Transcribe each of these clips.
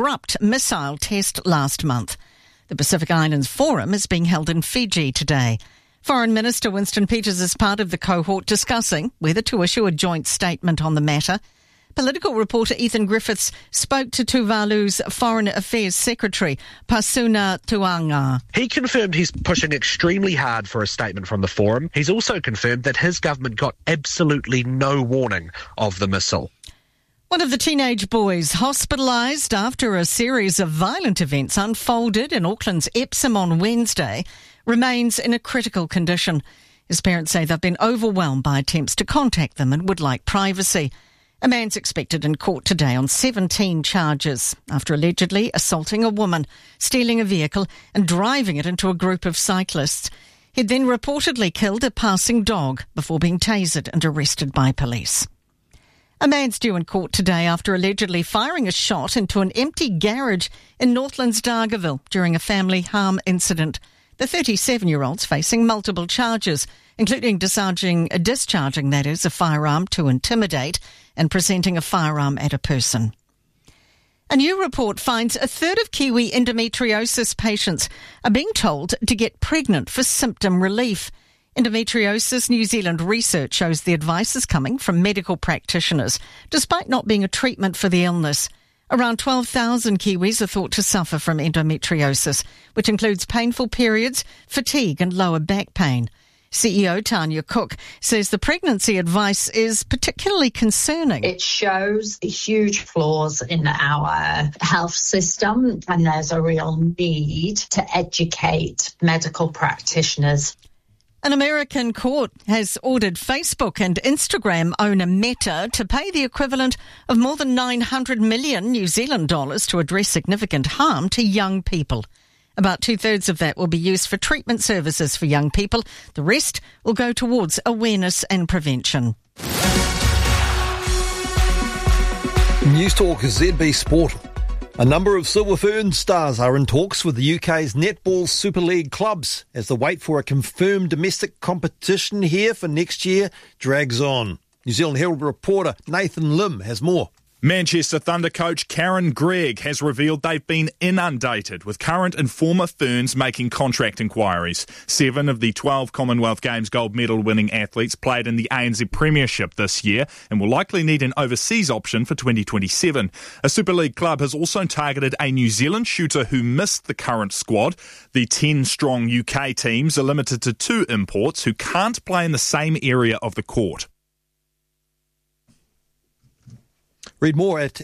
abrupt missile test last month. The Pacific Islands Forum is being held in Fiji today. Foreign Minister Winston Peters is part of the cohort discussing whether to issue a joint statement on the matter. Political reporter Ethan Griffiths spoke to Tuvalu's Foreign Affairs Secretary, Pasuna Tuanga. He confirmed he's pushing extremely hard for a statement from the forum. He's also confirmed that his government got absolutely no warning of the missile. One of the teenage boys hospitalised after a series of violent events unfolded in Auckland's Epsom on Wednesday remains in a critical condition. His parents say they've been overwhelmed by attempts to contact them and would like privacy. A man's expected in court today on 17 charges after allegedly assaulting a woman, stealing a vehicle and driving it into a group of cyclists. He'd then reportedly killed a passing dog before being tasered and arrested by police. A man's due in court today after allegedly firing a shot into an empty garage in Northland's Dargaville during a family harm incident. The 37-year-old's facing multiple charges, including discharging a firearm to intimidate and presenting a firearm at a person. A new report finds a third of Kiwi endometriosis patients are being told to get pregnant for symptom relief. Endometriosis New Zealand research shows the advice is coming from medical practitioners, despite not being a treatment for the illness. Around 12,000 Kiwis are thought to suffer from endometriosis, which includes painful periods, fatigue and lower back pain. CEO Tanya Cook says the pregnancy advice is particularly concerning. It shows huge flaws in our health system, and there's a real need to educate medical practitioners. An American court has ordered Facebook and Instagram owner Meta to pay the equivalent of more than 900 million New Zealand dollars to address significant harm to young people. About 2/3 of that will be used for treatment services for young people. The rest will go towards awareness and prevention. News Talk ZB Sport. A number of Silver Fern stars are in talks with the UK's Netball Super League clubs as the wait for a confirmed domestic competition here for next year drags on. New Zealand Herald reporter Nathan Lim has more. Manchester Thunder coach Karen Gregg has revealed they've been inundated with current and former Ferns making contract inquiries. 7 of the 12 Commonwealth Games gold medal winning athletes played in the ANZ Premiership this year and will likely need an overseas option for 2027. A Super League club has also targeted a New Zealand shooter who missed the current squad. The 10-strong UK teams are limited to 2 imports who can't play in the same area of the court. Read more at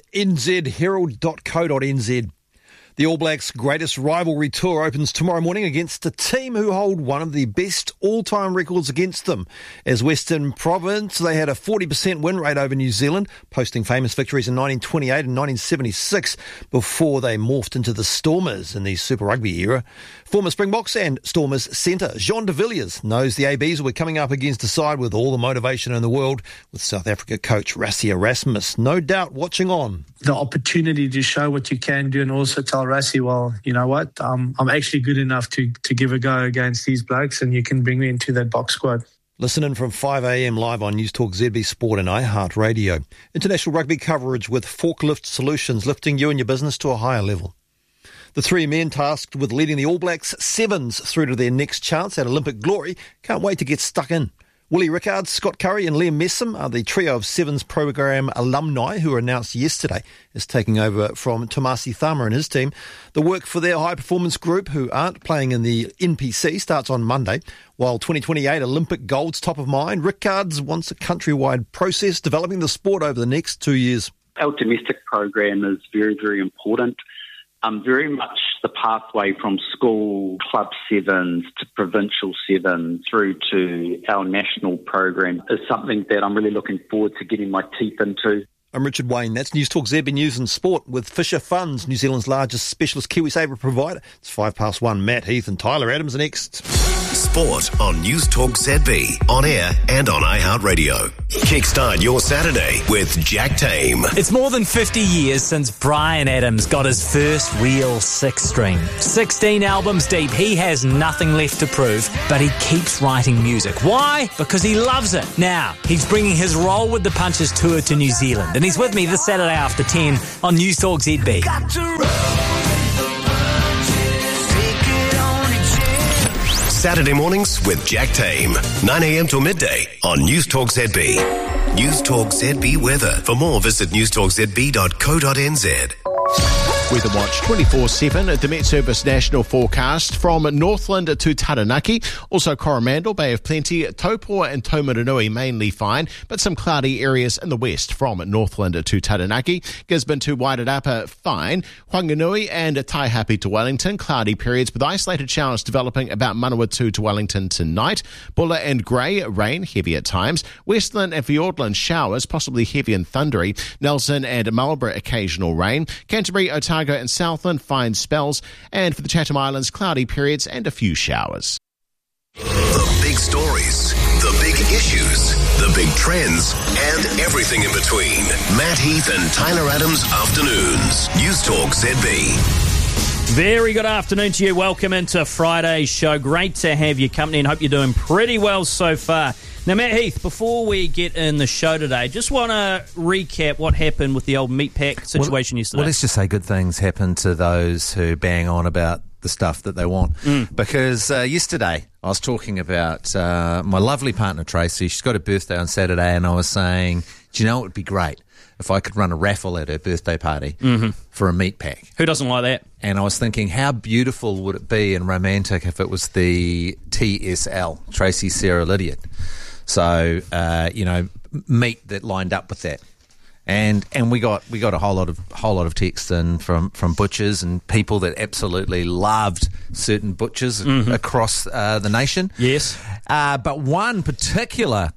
nzherald.co.nz. The All Blacks' greatest rivalry tour opens tomorrow morning against a team who hold one of the best all-time records against them. As Western Province, they had a 40% win rate over New Zealand, posting famous victories in 1928 and 1976 before they morphed into the Stormers in the Super Rugby era. Former Springboks and Stormers centre Jean de Villiers knows the ABs will be coming up against a side with all the motivation in the world, with South Africa coach Rassie Erasmus no doubt watching on. The opportunity to show what you can do and also tell Rassie, well, you know what, I'm actually good enough to give a go against these blokes and you can bring me into that box squad. Listen in from 5 a.m. live on News Talk ZB Sport and iHeartRadio. International rugby coverage with Forklift Solutions, lifting you and your business to a higher level. The 3 men tasked with leading the All Blacks Sevens through to their next chance at Olympic glory can't wait to get stuck in. Willie Rickards, Scott Curry and Liam Messam are the trio of Sevens program alumni who were announced yesterday as taking over from Tomasi Thama and his team. The work for their high-performance group, who aren't playing in the NPC, starts on Monday. While 2028 Olympic gold's top of mind, Rickards wants a countrywide process developing the sport over the next 2 years. Our domestic program is very, very important. Very much the pathway from school club sevens to provincial sevens through to our national program is something that I'm really looking forward to getting my teeth into. I'm Richard Wayne. That's News Talk ZB News and Sport with Fisher Funds, New Zealand's largest specialist KiwiSaver provider. It's 1:05. Matt Heath and Tyler Adams are next. Sport on News Talk ZB, on air and on iHeartRadio. Kickstart your Saturday with Jack Tame. It's more than 50 years since Bryan Adams got his first real 6-string. 16 albums deep, he has nothing left to prove, but he keeps writing music. Why? Because he loves it. Now, he's bringing his Roll with the Punches tour to New Zealand, and he's with me this Saturday after 10 on News Talk ZB. Saturday mornings with Jack Tame. 9 a.m. till midday on News Talk ZB. News Talk ZB weather. For more, visit newstalkzb.co.nz. Weather Watch 24/7 at the Met Service National Forecast from Northland to Taranaki. Also Coromandel, Bay of Plenty, Taupo and Taumarunui mainly fine, but some cloudy areas in the west from Northland to Taranaki. Gisborne to Wairarapa fine. Whanganui and Taihape to Wellington, cloudy periods with isolated showers developing about Manawatu to Wellington tonight. Bulla and Grey, rain, heavy at times. Westland and Fiordland showers, possibly heavy and thundery. Nelson and Marlborough occasional rain. Canterbury, Otago and Southland, fine spells, and for the Chatham Islands, cloudy periods and a few showers. The big stories, the big issues, the big trends, and everything in between. Matt Heath and Tyler Adams Afternoons. News Talk ZB. Very good afternoon to you. Welcome into Friday's show. Great to have your company and hope you're doing pretty well so far. Now, Matt Heath, before we get in the show today, just want to recap what happened with the old meat pack situation yesterday. Well, let's just say good things happen to those who bang on about the stuff that they want. Because yesterday I was talking about my lovely partner Tracy. She's got a birthday on Saturday, and I was saying, do you know it would be great if I could run a raffle at her birthday party for a meat pack? Who doesn't like that? And I was thinking, how beautiful would it be and romantic if it was the TSL, Tracy Sarah Lydiard. So, meat that lined up with that. And we got a whole lot of texts in from butchers and people that absolutely loved certain butchers across the nation. Yes. But one particular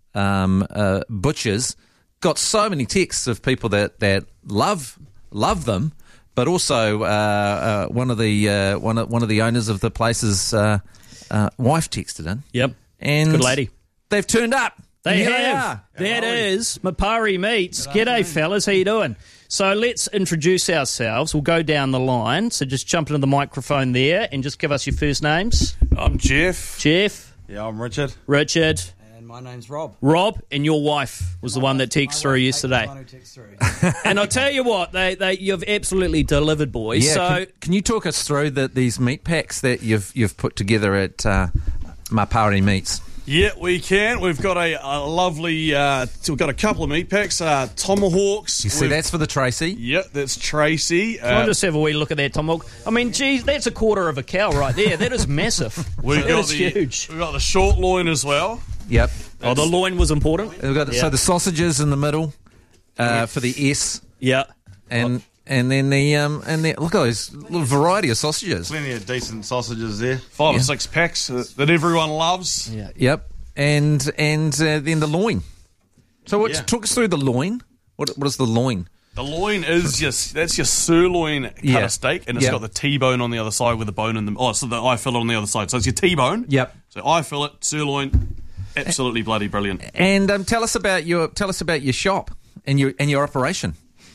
butchers got so many texts of people that love them, but also one of the owners of the place's wife texted in. Yep. And good lady. They've turned up. They have. That is Mapari Meats. G'day, fellas. How you doing? So let's introduce ourselves. We'll go down the line. So just jump into the microphone there and just give us your first names. I'm Jeff. Jeff. Yeah, I'm Richard. Richard. And my name's Rob. Rob, and your wife was the one that texted through yesterday. And I'll tell you what, you've absolutely delivered, boys. Yeah, so can you talk us through these meat packs that you've put together at Mapari Meats? Yeah, we can. We've got a lovely... we've got a couple of meat packs. Tomahawks. You see, that's for the Tracy? Yep, that's Tracy. Can I just have a wee look at that tomahawk? I mean, geez, that's a quarter of a cow right there. That is massive. Huge. We've got the short loin as well. Yep. Oh, the loin was important? We've got so the sausages in the middle for the S. Yeah. And then the look at those little variety of sausages. Plenty of decent sausages there. 5 or 6 packs that everyone loves. Yeah. Yep. And then the loin. So talk us through the loin. What is the loin? The loin is that's your sirloin cut of steak, and it's got the T-bone on the other side with the bone in the so the eye fillet on the other side. So it's your T-bone. Yep. So eye fillet, sirloin, absolutely bloody brilliant. And tell us about your shop and your operation.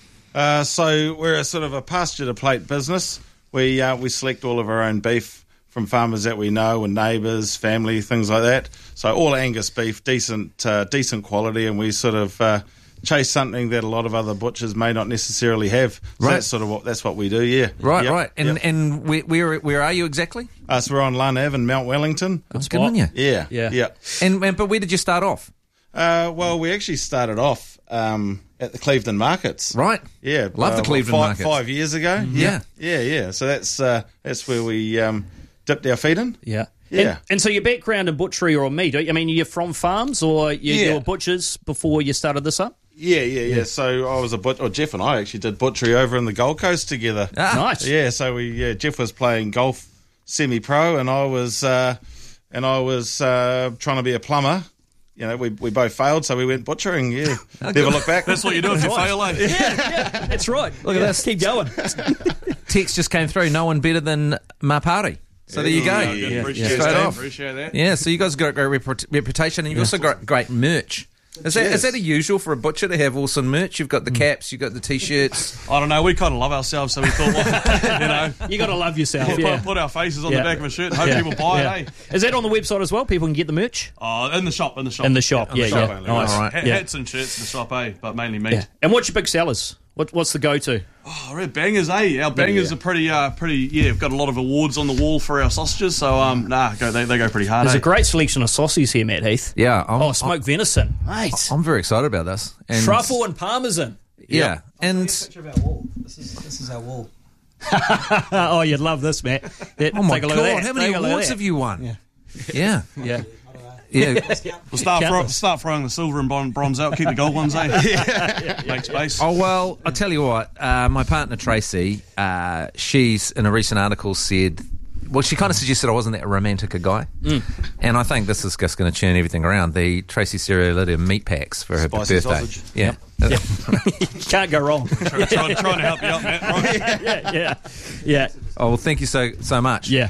So we're a sort of a pasture to plate business. We select all of our own beef from farmers that we know and neighbours, family, things like that. So all Angus beef, decent quality, and we sort of chase something that a lot of other butchers may not necessarily have. So that's what we do. Yeah. Right. And where are you exactly? So we're on Lund Ave in Mount Wellington. That's good on you. Yeah. But where did you start off? Well, we actually started off at the Clevedon Markets. Right. Yeah. Love the Clevedon Markets. 5 years ago. Mm-hmm. Yeah. So that's where we dipped our feet in. Yeah. Yeah. And so your background in butchery or meat, I mean, you're from farms or you were butchers before you started this up? Yeah. So I was Jeff and I actually did butchery over in the Gold Coast together. Nice. Yeah, so Jeff was playing golf semi-pro and I was trying to be a plumber. You know, we both failed, so we went butchering, Never look back. That's what you do if you fail, eh? Yeah, that's right. Look at this. Keep going. Text just came through. No one better than Mapari. So there you go. Appreciate that. Yeah, so you guys got a great reputation, and you've also got great merch. Is that unusual for a butcher to have awesome merch? You've got the caps, you've got the T-shirts. I don't know. We kind of love ourselves, so we thought, you got to love yourself. Put our faces on the back of a shirt and hope people buy it. Is that on the website as well? People can get the merch. In the shop. Nice. Hats and shirts in the shop, but mainly meat. Yeah. And what's your big sellers? What's the go-to? Oh, really, bangers, eh? Our bangers are pretty. We've got a lot of awards on the wall for our sausages, so they go pretty hard. There's a great selection of sausages here, Matt Heath. Yeah. Smoked venison, mate. I'm very excited about this. And truffle and parmesan. Yeah, and a picture of our wall. This is our wall. Oh, you'd love this, Matt. Oh my Take a look God! at that. How many awards have you won? Yeah. We'll start throwing the silver and bronze out. Keep the gold ones, eh? Make space. Oh well, I'll tell you what. My partner Tracy, she's in a recent article said. Well, she kind of suggested I wasn't that romantic a guy. And I think this is just going to turn everything around. The Tracy Cerealidia meat packs for her Spicy birthday. sausage. Yeah. You can't go wrong. Trying to help you out, Matt. Right? Yeah. Oh, well, thank you so much. Yeah.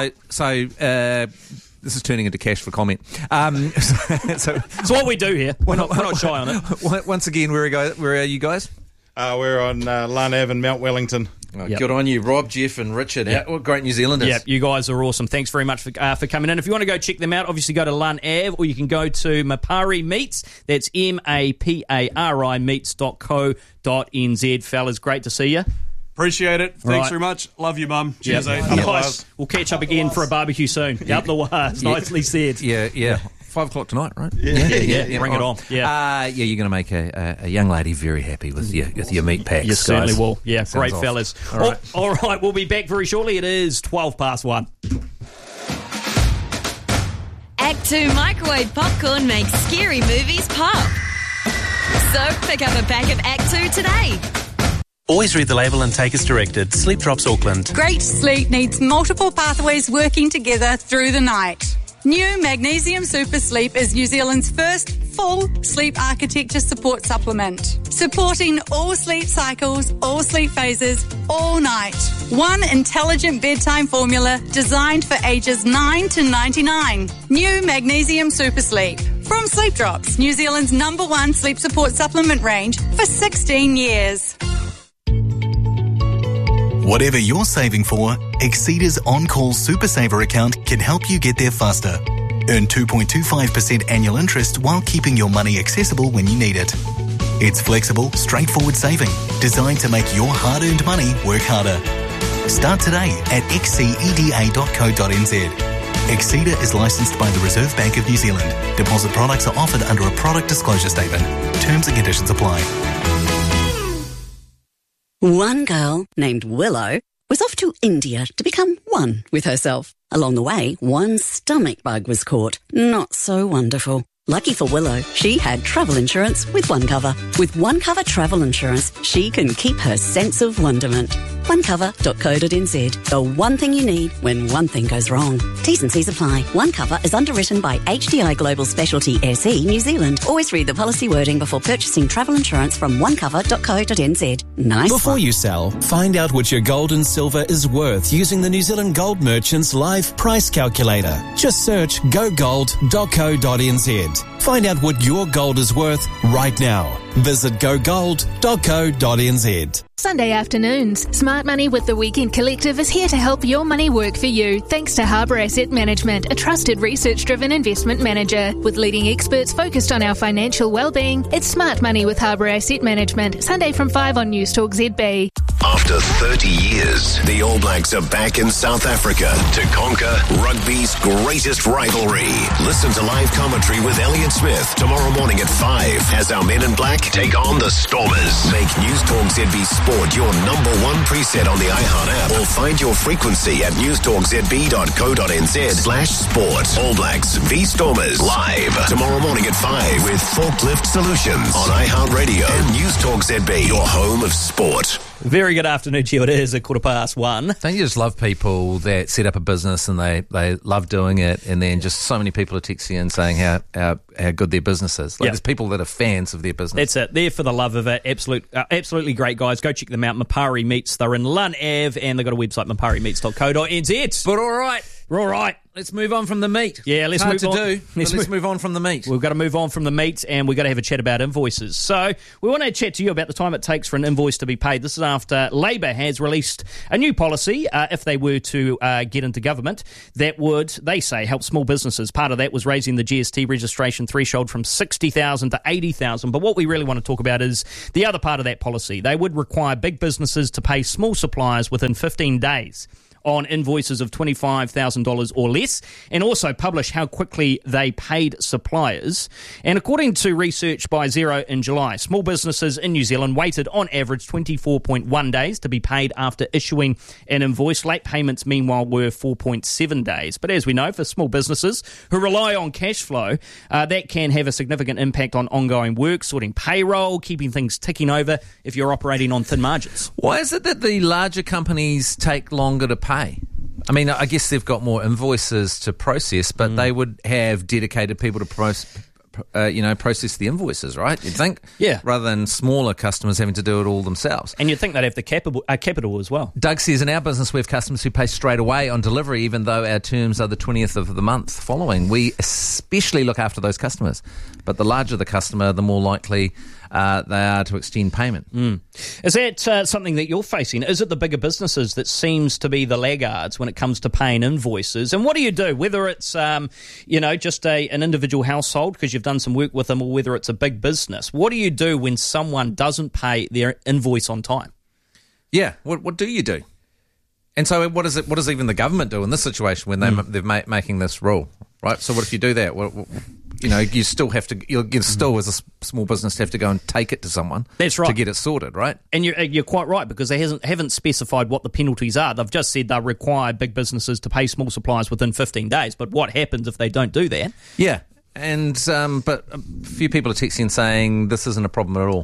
This is turning into cash for comment. So what we do here, we're not shy on it. Once again, where are you guys? We're on Lun Ave in Mount Wellington. Good on you, Rob, Jeff and Richard. What great New Zealanders. Yeah, you guys are awesome. Thanks very much for coming in. If you want to go check them out, obviously go to Lun Ave, or you can go to Mapari Meats. That's MAPARI meats.co.nz. Fellas, great to see you. Appreciate it. Thanks very much. Love you, Mum. Cheers, Guys, we'll catch up again for a barbecue soon. Up the wires. Nicely said. Yeah. 5 o'clock tonight, right? Yeah. Bring it on. You're going to make a young lady very happy with your meat packs. You certainly will. Yeah, Sounds great off. fellas. All right. All right, we'll be back very shortly. It is 1:12. Act 2 microwave popcorn makes scary movies pop. So pick up a pack of Act 2 today. Always read the label and take as directed. Sleep Drops Auckland. Great sleep needs multiple pathways working together through the night. New Magnesium Super Sleep is New Zealand's first full sleep architecture support supplement, supporting all sleep cycles, all sleep phases, all night. One intelligent bedtime formula designed for ages 9 to 99. New Magnesium Super Sleep. From Sleep Drops, New Zealand's #1 sleep support supplement range for 16 years. Whatever you're saving for, Exceda's On-Call Super Saver account can help you get there faster. Earn 2.25% annual interest while keeping your money accessible when you need it. It's flexible, straightforward saving, designed to make your hard-earned money work harder. Start today at xceda.co.nz. Exceda is licensed by the Reserve Bank of New Zealand. Deposit products are offered under a product disclosure statement. Terms and conditions apply. One girl named Willow was off to India to become one with herself. Along the way, one stomach bug was caught. Not so wonderful. Lucky for Willow, she had travel insurance with OneCover. With OneCover travel insurance, she can keep her sense of wonderment. OneCover.co.nz. The one thing you need when one thing goes wrong. T's and C's apply. OneCover is underwritten by HDI Global Specialty SE New Zealand. Always read the policy wording before purchasing travel insurance from OneCover.co.nz. Nice. Before you sell, find out what your gold and silver is worth using the New Zealand Gold Merchants Live Price Calculator. Just search gogold.co.nz. Find out what your gold is worth right now. Visit gogold.co.nz. Sunday afternoons, Smart Money with the Weekend Collective is here to help your money work for you thanks to Harbour Asset Management, a trusted research-driven investment manager. With leading experts focused on our financial well-being, it's Smart Money with Harbour Asset Management, Sunday from 5 on News Talk ZB. After 30 years, the All Blacks are back in South Africa to conquer rugby's greatest rivalry. Listen to live commentary with Elliot Smith tomorrow morning at 5 as our men in black take on the Stormers. Make News Talk ZB Sport your #1 preset on the iHeart app or find your frequency at newstalkzb.co.nz/sport. All Blacks v Stormers live tomorrow morning at 5 with Forklift Solutions on iHeart Radio and News Talk ZB, your home of sport. Very good afternoon to you. It is 1:15. Don't you just love people that set up a business and they love doing it, and then just so many people are texting in saying how good their business is. There's people that are fans of their business. That's it. They're for the love of it. Absolutely great guys. Go check them out. Mapari Meats. They're in Lun Ave, and they've got a website, maparimeats.co.nz. But all right. We're all right. Let's move on from the meat. Yeah, let's move on. Let's move on from the meat. We've got to move on from the meat, and we've got to have a chat about invoices. So we want to chat to you about the time it takes for an invoice to be paid. This is after Labor has released a new policy, if they were to get into government, that would, they say, help small businesses. Part of that was raising the GST registration threshold from 60,000 to 80,000. But what we really want to talk about is the other part of that policy. They would require big businesses to pay small suppliers within 15 days on invoices of $25,000 or less, and also publish how quickly they paid suppliers. And according to research by Xero in July, small businesses in New Zealand waited on average 24.1 days to be paid after issuing an invoice. Late payments, meanwhile, were 4.7 days. But as we know, for small businesses who rely on cash flow, that can have a significant impact on ongoing work, sorting payroll, keeping things ticking over if you're operating on thin margins. Why is it that the larger companies take longer to pay? I mean, I guess they've got more invoices to process, but they would have dedicated people to process the invoices, right? You'd think? Yeah. Rather than smaller customers having to do it all themselves. And you'd think they'd have the capital as well. Doug says, in our business, we have customers who pay straight away on delivery, even though our terms are the 20th of the month following. We especially look after those customers. But the larger the customer, the more likely they are to extend payment. Is that something that you're facing? Is it the bigger businesses that seems to be the laggards when it comes to paying invoices? And what do you do? Whether it's just an individual household because you've done some work with them, or whether it's a big business, what do you do when someone doesn't pay their invoice on time? Yeah, what do you do? And so what does even the government do in this situation when they're making this rule, right? So what if you do that? You still have to. You still, as a small business, have to go and take it to someone. That's right. To get it sorted, right? And you're quite right, because they haven't specified what the penalties are. They've just said they require big businesses to pay small suppliers within 15 days. But what happens if they don't do that? Yeah, and but a few people are texting saying this isn't a problem at all.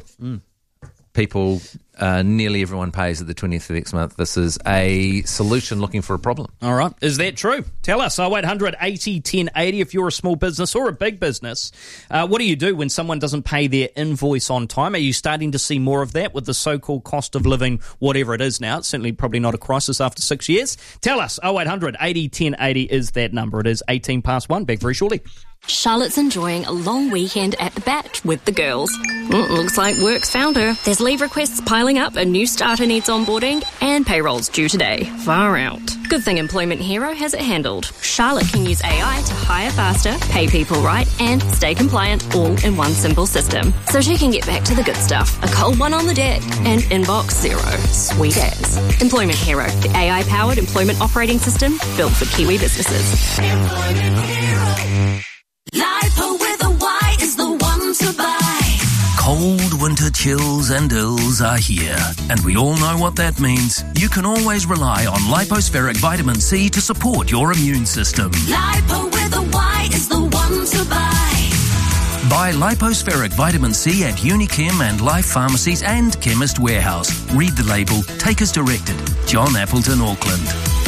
People, nearly everyone pays at the 20th of next month. This is a solution looking for a problem. All right. Is that true? Tell us. 0800 80 1080 if you're a small business or a big business. What do you do when someone doesn't pay their invoice on time? Are you starting to see more of that with the so-called cost of living, whatever it is now? It's certainly probably not a crisis after 6 years. Tell us. 0800 80 1080 is that number. It is 18 past 1. Back very shortly. Charlotte's enjoying a long weekend at the Bat with the girls. Looks like work's found her. There's leave requests piling up, a new starter needs onboarding, and payroll's due today. Far out. Good thing Employment Hero has it handled. Charlotte can use AI to hire faster, pay people right, and stay compliant all in one simple system. So she can get back to the good stuff. A cold one on the deck and inbox zero. Sweet as. Employment Hero, the AI-powered employment operating system built for Kiwi businesses. Employment Hero. Lipo with a Y is the one to buy. Cold winter chills and ills are here, and we all know what that means. You can always rely on Lipospheric Vitamin C to support your immune system. Lipo with a Y is the one to buy. Buy Lipospheric Vitamin C at Unichem and Life Pharmacies and Chemist Warehouse. Read the label. Take as directed. John Appleton, Auckland.